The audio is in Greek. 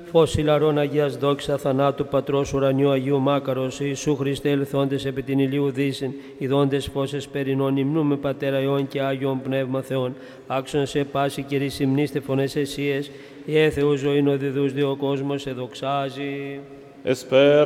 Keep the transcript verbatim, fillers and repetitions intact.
φως ηλαρών Αγίας δόξα θανάτου Πατρός ουρανιού Αγίου Μάκαρος, Ιησού Χριστέ ελθόντες επί την ηλίου δύσιν, ειδώντες φως εσπερινών, υμνούμε Πατέρα Υιόν και Άγιον Πνεύμα Θεόν, άξον σε πάση Κύριε συμνήστε φωνές εσίες, η Θεού ζωήν ο διδούς δύο κόσμος σε δοξάζει. Εσπέρ